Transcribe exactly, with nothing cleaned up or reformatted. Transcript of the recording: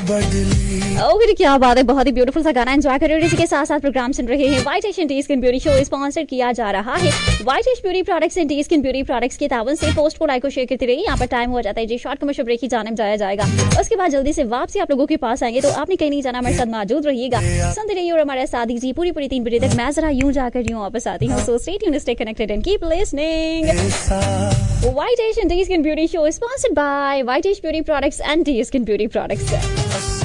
Okay, क्या बात है, बहुत ही ब्यूटीफुल सा गाना एंजॉय कर रहे हैं। इसी के साथ साथ प्रोग्राम सुन रहे हैं। White Asian T skin beauty show sponsor किया जा रहा है white ash beauty products and T skin beauty products के तावन से। पोस्ट को लाइक और शेयर करते रहिए। यहाँ पर टाइम हो जाता है जी शॉर्ट कमर्शियल ब्रेक की जाने में जाया जाएगा। उसके बाद जल्दी से वापसी आप लोगों के पास आएंगे, तो आपने कहीं नहीं जाना, हमारे साथ मौजूद रहिएगा, सुनते रहिए और हमारे साथ दीजिए पूरी पूरी तीन बजे तक। मैं जरा यूं जाकर यूं वापस आती हूँ। So stay tuned, stay connected and keep listening. White Asian T skin beauty show sponsored by white ash beauty products and T skin beauty products.